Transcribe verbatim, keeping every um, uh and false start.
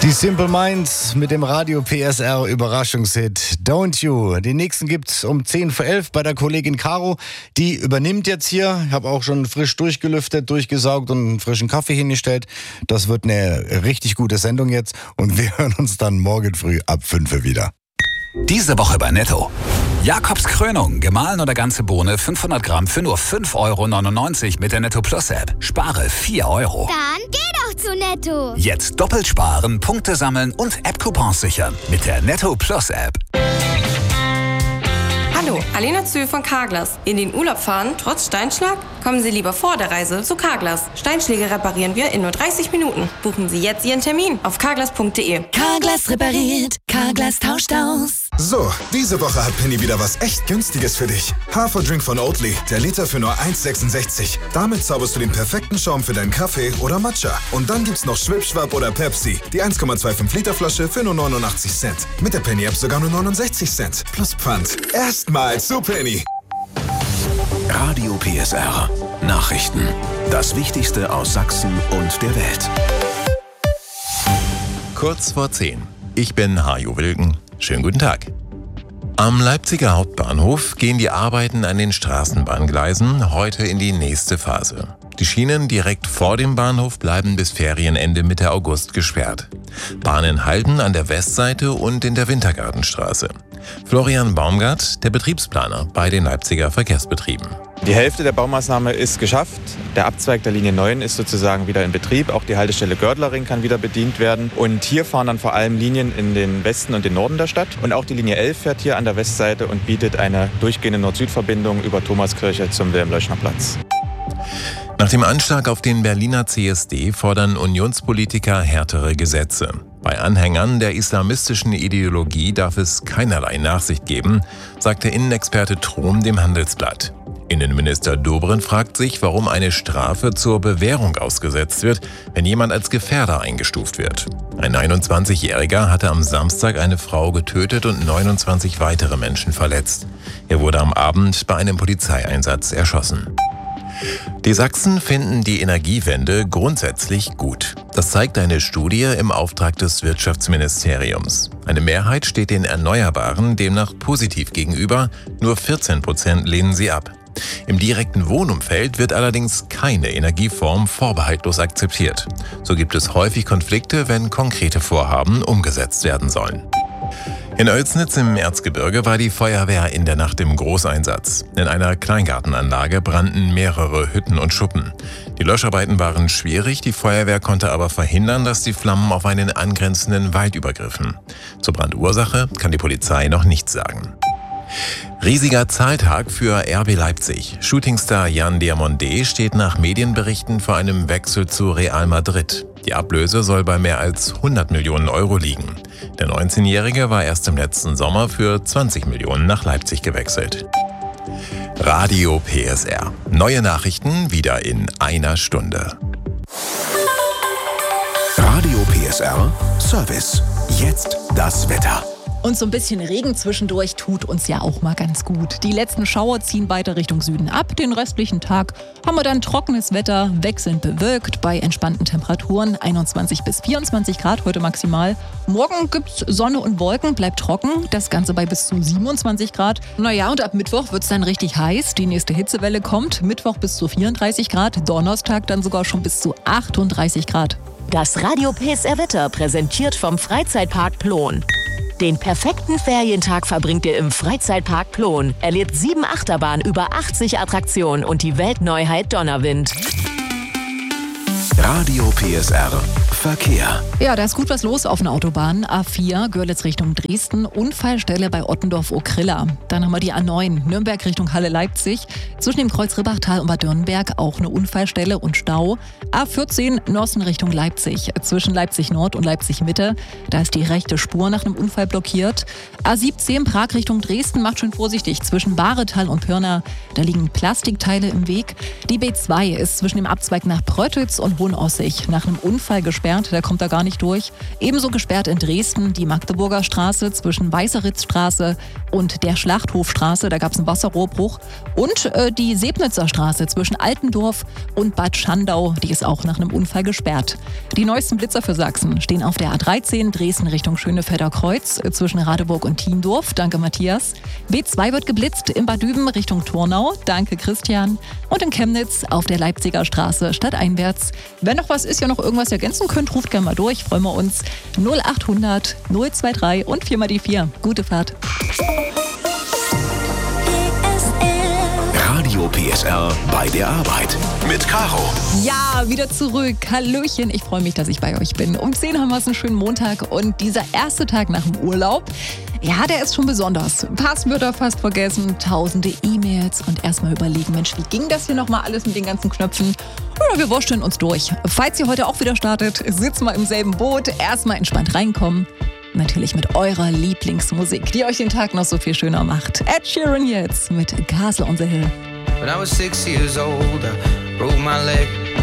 Die Simple Minds mit dem Radio P S R Überraschungshit Don't You. Den nächsten gibt's um zehn vor elf bei der Kollegin Caro. Die übernimmt jetzt hier. Ich habe auch schon frisch durchgelüftet, durchgesaugt und einen frischen Kaffee hingestellt. Das wird eine richtig gute Sendung jetzt und wir hören uns dann morgen früh ab fünf wieder. Diese Woche bei Netto. Jakobs Krönung, gemahlen oder ganze Bohne, fünfhundert Gramm für nur fünf Euro neunundneunzig mit der Netto Plus App. Spare vier Euro. Dann geh doch zu Netto. Jetzt doppelt sparen, Punkte sammeln und App-Coupons sichern mit der Netto Plus App. Hallo, Alena Zühl von Carglass. In den Urlaub fahren, trotz Steinschlag? Kommen Sie lieber vor der Reise zu Carglass. Steinschläge reparieren wir in nur dreißig Minuten. Buchen Sie jetzt Ihren Termin auf carglass punkt de. Carglass repariert, Carglass tauscht aus. So, diese Woche hat Penny wieder was echt Günstiges für dich. Haferdrink von Oatly, der Liter für nur eins Komma sechsundsechzig. Damit zauberst du den perfekten Schaum für deinen Kaffee oder Matcha. Und dann gibt's noch Schwipschwapp oder Pepsi, die eins Komma fünfundzwanzig Liter Flasche für nur neunundachtzig Cent. Mit der Penny-App sogar nur neunundsechzig Cent. Plus Pfand. Erstmal zu Penny. Radio P S R. Nachrichten. Das Wichtigste aus Sachsen und der Welt. Kurz vor zehn. Ich bin Hajo Wilken. Schönen guten Tag. Am Leipziger Hauptbahnhof gehen die Arbeiten an den Straßenbahngleisen heute in die nächste Phase. Die Schienen direkt vor dem Bahnhof bleiben bis Ferienende Mitte August gesperrt. Bahnen halten an der Westseite und in der Wintergartenstraße. Florian Baumgart, der Betriebsplaner bei den Leipziger Verkehrsbetrieben. Die Hälfte der Baumaßnahme ist geschafft. Der Abzweig der Linie neun ist sozusagen wieder in Betrieb. Auch die Haltestelle Gördlering kann wieder bedient werden. Und hier fahren dann vor allem Linien in den Westen und den Norden der Stadt. Und auch die Linie elf fährt hier an der Westseite und bietet eine durchgehende Nord-Süd-Verbindung über Thomaskirche zum Wilhelm-Leuschner-Platz. Nach dem Anschlag auf den Berliner C S D fordern Unionspolitiker härtere Gesetze. Bei Anhängern der islamistischen Ideologie darf es keinerlei Nachsicht geben, sagte Innenexperte Trom dem Handelsblatt. Innenminister Dobrindt fragt sich, warum eine Strafe zur Bewährung ausgesetzt wird, wenn jemand als Gefährder eingestuft wird. Ein einundzwanzigjähriger hatte am Samstag eine Frau getötet und neunundzwanzig weitere Menschen verletzt. Er wurde am Abend bei einem Polizeieinsatz erschossen. Die Sachsen finden die Energiewende grundsätzlich gut. Das zeigt eine Studie im Auftrag des Wirtschaftsministeriums. Eine Mehrheit steht den Erneuerbaren demnach positiv gegenüber, nur vierzehn Prozent lehnen sie ab. Im direkten Wohnumfeld wird allerdings keine Energieform vorbehaltlos akzeptiert. So gibt es häufig Konflikte, wenn konkrete Vorhaben umgesetzt werden sollen. In Oelsnitz im Erzgebirge war die Feuerwehr in der Nacht im Großeinsatz. In einer Kleingartenanlage brannten mehrere Hütten und Schuppen. Die Löscharbeiten waren schwierig, die Feuerwehr konnte aber verhindern, dass die Flammen auf einen angrenzenden Wald übergriffen. Zur Brandursache kann die Polizei noch nichts sagen. Riesiger Zahltag für R B Leipzig. Shootingstar Jan Diamondé steht nach Medienberichten vor einem Wechsel zu Real Madrid. Die Ablöse soll bei mehr als hundert Millionen Euro liegen. Der neunzehnjährige war erst im letzten Sommer für zwanzig Millionen nach Leipzig gewechselt. Radio P S R. Neue Nachrichten wieder in einer Stunde. Radio P S R Service. Jetzt das Wetter. Und so ein bisschen Regen zwischendurch tut uns ja auch mal ganz gut. Die letzten Schauer ziehen weiter Richtung Süden ab. Den restlichen Tag haben wir dann trockenes Wetter, wechselnd bewölkt bei entspannten Temperaturen. einundzwanzig bis vierundzwanzig Grad heute maximal. Morgen gibt's Sonne und Wolken, bleibt trocken. Das Ganze bei bis zu siebenundzwanzig Grad. Naja, und ab Mittwoch wird's dann richtig heiß. Die nächste Hitzewelle kommt. Mittwoch bis zu vierunddreißig Grad. Donnerstag dann sogar schon bis zu achtunddreißig Grad. Das Radio P S R Wetter präsentiert vom Freizeitpark Plon. Den perfekten Ferientag verbringt ihr im Freizeitpark Plon. Erlebt sieben Achterbahnen, über achtzig Attraktionen und die Weltneuheit Donnerwind. Radio P S R Verkehr. Ja, da ist gut was los auf den Autobahnen. A vier, Görlitz Richtung Dresden, Unfallstelle bei Ottendorf-Okrilla. Dann haben wir die A neun, Nürnberg Richtung Halle-Leipzig. Zwischen dem Kreuz Ribbachtal und Bad Dürnberg auch eine Unfallstelle und Stau. A vierzehn, Norsten Richtung Leipzig. Zwischen Leipzig Nord und Leipzig Mitte. Da ist die rechte Spur nach einem Unfall blockiert. A siebzehn, Prag Richtung Dresden, macht schön vorsichtig. Zwischen Bahretal und Pirna, da liegen Plastikteile im Weg. Die B zwei ist zwischen dem Abzweig nach Pröttitz und Hohenossig nach einem Unfall gesperrt, der kommt da gar nicht durch. Ebenso gesperrt in Dresden die Magdeburger Straße zwischen Weißeritzstraße und der Schlachthofstraße, da gab es einen Wasserrohrbruch. Und äh, die Sebnitzer Straße zwischen Altendorf und Bad Schandau, die ist auch nach einem Unfall gesperrt. Die neuesten Blitzer für Sachsen stehen auf der A dreizehn Dresden Richtung Schönefelder Kreuz äh, zwischen Radeburg und Thiendorf. Danke Matthias. B zwei wird geblitzt in Bad Düben Richtung Tornau. Danke Christian. Und in Chemnitz auf der Leipziger Straße stadteinwärts. Wenn noch was ist, ja noch irgendwas ergänzen könnt, ruft gerne mal durch. Freuen wir uns. null achthundert null drei und vier mal die vier. Gute Fahrt. Radio P S R bei der Arbeit mit Caro. Ja, wieder zurück. Hallöchen, ich freue mich, dass ich bei euch bin. Um zehn haben wir es einen schönen Montag und dieser erste Tag nach dem Urlaub, ja, der ist schon besonders. Passwörter fast vergessen, tausende E-Mails und erstmal überlegen, Mensch, wie ging das hier nochmal alles mit den ganzen Knöpfen? Ja, wir wursteln uns durch. Falls ihr heute auch wieder startet, sitzen wir im selben Boot, erstmal entspannt reinkommen. Natürlich mit eurer Lieblingsmusik, die euch den Tag noch so viel schöner macht. Ed Sheeran jetzt mit Castle on the Hill. When I was six years old, I broke my leg.